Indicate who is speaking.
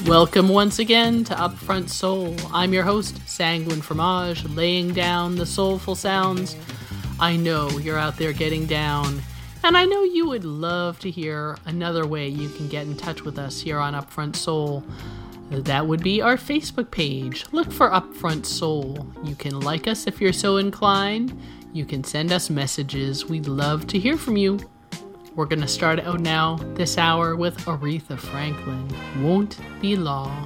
Speaker 1: Welcome once again to Upfront Soul. I'm your host, Sanguine Fromage, laying down the soulful sounds. I know you're out there getting down, and I know you would love to hear another way you can get in touch with us here on Upfront Soul. That would be our Facebook page. Look for Upfront Soul. You can like us if you're so inclined. You can send us messages. We'd love to hear from you. We're going to start out now this hour with Aretha Franklin. Won't Be Long.